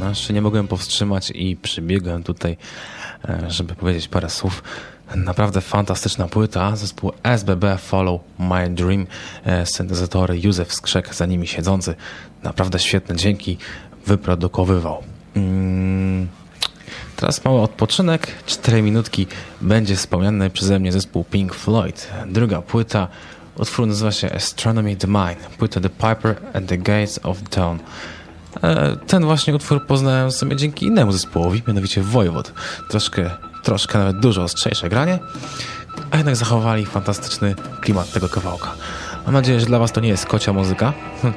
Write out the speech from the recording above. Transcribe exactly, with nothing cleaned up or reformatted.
No, jeszcze nie mogłem powstrzymać i przybiegłem tutaj, żeby powiedzieć parę słów. Naprawdę fantastyczna płyta. Zespół S B B Follow My Dream. Syntezatory Józef Skrzek za nimi siedzący. Naprawdę świetne dźwięki wyprodukowywał. Hmm. Teraz mały odpoczynek. Cztery minutki będzie wspomniany przeze mnie zespół Pink Floyd. Druga płyta. Utwór nazywa się Astronomy the Mind. Płyta The Piper at the Gates of Dawn. Ten właśnie utwór poznałem sobie dzięki innemu zespołowi, mianowicie Wojewód. Troszkę, troszkę nawet dużo ostrzejsze granie, a jednak zachowali fantastyczny klimat tego kawałka. Mam nadzieję, że dla was to nie jest kocia muzyka.